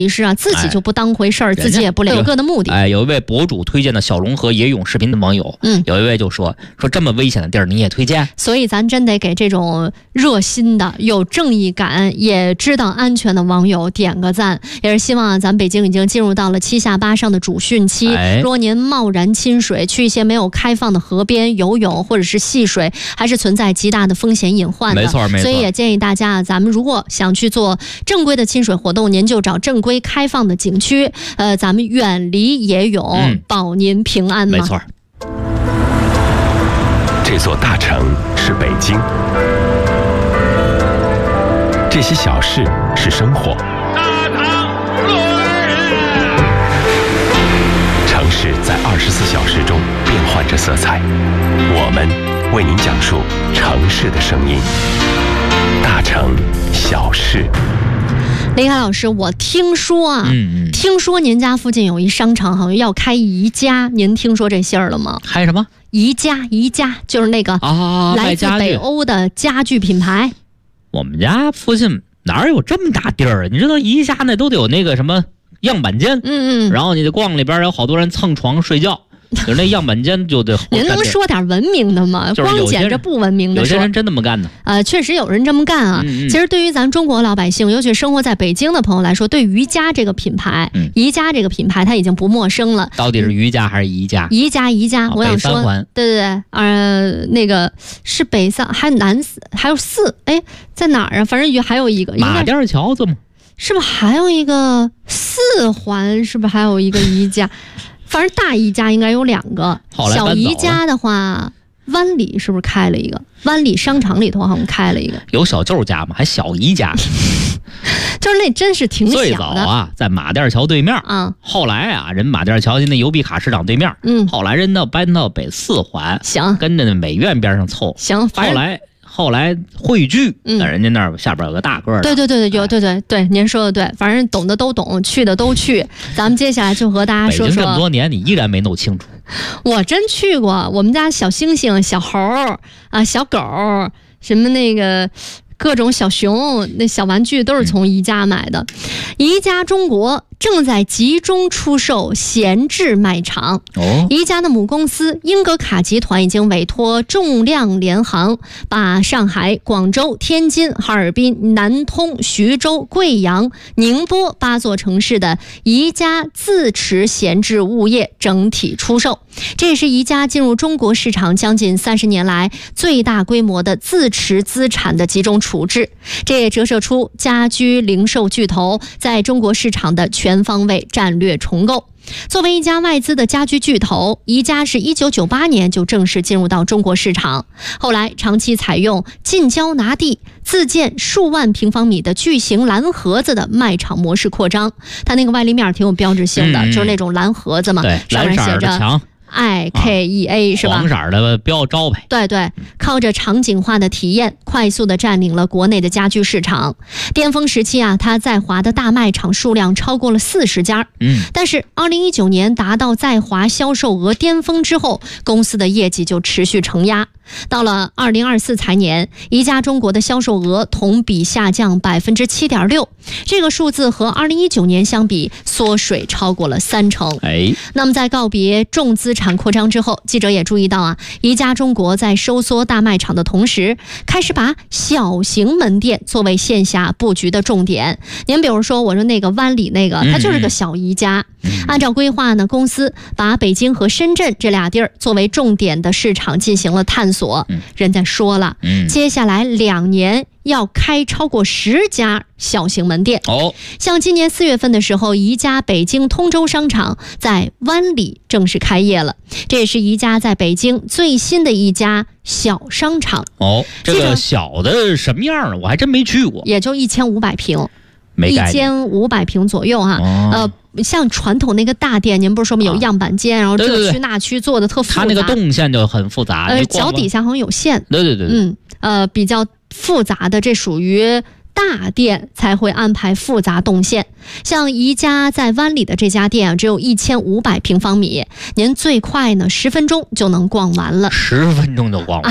是啊，自己就不当回事儿，自己也不了各的目的。 有一位博主推荐的小龙河野泳视频的网友，有一位就说这么危险的地儿你也推荐， 所以咱真得给这种热心的、有正义感、也知道安全的网友点个赞。也是希望咱北京已经进入到了7下8上的主汛期，如果您贸然亲水，去一些没有开放的河边游泳或者是戏水，还是存在极大的风险隐患的。 没错。 所以也建议大家，咱们如果想去做正规的亲水活动，您就找正规开放的景区，咱们远离野泳，保您平安嘛。 没错。 这座大城是北京，这些小事是生活。城市在24小时中变换着色彩，我们为您讲述城市的声音。大城小事。 林海老师，我听说啊，听说您家附近有一商场，好像要开宜家，您听说这信儿了吗？ 开什么？ 宜家就是那个来自北欧的家具品牌。 我们家附近哪有这么大地儿啊？你知道宜家那都得有那个什么样板间，然后你得逛里边有好多人蹭床睡觉。就是那样板间就得您能说点文明的吗？光捡着不文明的说。 有些人真这么干的。 确实有人这么干啊。其实对于咱中国老百姓，尤其生活在北京的朋友来说，对宜家这个品牌，宜家这个品牌它已经不陌生了。 到底是宜家还是宜家？ 宜家，我想说，对，那个是北三，还有南四，还有四，在哪儿啊？反正还有一个马甸桥子吗？ 是不是还有一个四环？是不是还有一个宜家？反正大宜家应该有2个，小宜家的话，湾里是不是开了一个？湾里商场里头好像开了一个。 有小舅家吗？还小宜家？ 就是那真是挺小的。 最早啊，在马甸桥对面后来啊，人马甸桥那邮币卡市场对面后来人搬到北4环， 行， 跟着那美院边上凑， 行， 后来汇聚，人家那儿下边有个大个的。 对，您说的对，反正懂的都懂，去的都去。咱们接下来就和大家说说。 北京这么多年，你依然没弄清楚。 我真去过，我们家小星星、小猴啊、小狗，什么那个各种小熊，那小玩具都是从宜家买的。宜家中国正在集中出售闲置卖场。宜家的母公司英格卡集团已经委托重量联行，把上海、广州、天津、哈尔滨、南通、徐州、贵阳、宁波8座城市的宜家自持闲置物业整体出售。这也是宜家进入中国市场将近30年来最大规模的自持资产的集中处置，这也折射出家居零售巨头在中国市场的全方位战略重构。作为一家外资的家居巨头，宜家是1998年就正式进入到中国市场，后来长期采用近郊拿地、自建数万平方米的巨型蓝盒子的卖场模式扩张。它那个外立面挺有标志性的，就是那种蓝盒子嘛，上面写着IKEA 是吧？ 黄色的标招牌。 对，靠着场景化的体验，快速的占领了国内的家居市场。巅峰时期啊，它在华的大卖场数量超过了40家。但是2019年达到在华销售额巅峰之后，公司的业绩就持续承压。到了2024财年，宜家中国的销售额同比下降7.6%，这个数字和2019年相比缩水超过了30%。那么在告别重资产扩张之后，记者也注意到啊，宜家中国在收缩大卖场的同时，开始把小型门店作为线下布局的重点。您比如说，我说那个湾里那个，它就是个小宜家。按照规划呢，公司把北京和深圳这俩地儿作为重点的市场进行了探索。人家说了，接下来2年要开超过10家小型门店。像今年4月份的时候，宜家北京通州商场在湾里正式开业了，这也是宜家在北京最新的一家小商场。 这个小的什么样呢？我还真没去过。 也就1500平 ，1500 平左右哈。像传统那个大店，您不是说有样板间，然后这区那区做的特复杂， 它那个动线就很复杂， 脚底下好像有线。 对， 比较复杂的，这属于大店才会安排复杂动线。像宜家在湾里的这家店只有1500平方米，您最快呢10分钟就能逛完了。 10分钟就逛完。